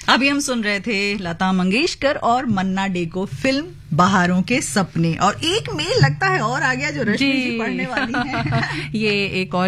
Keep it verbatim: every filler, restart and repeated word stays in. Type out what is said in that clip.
अभी हम सुन रहे थे लता मंगेशकर और मन्ना डे को फिल्म बहारों के सपने, और एक मेल लगता है और आ गया जो रश्मि जी पढ़ने वाली है। ये एक और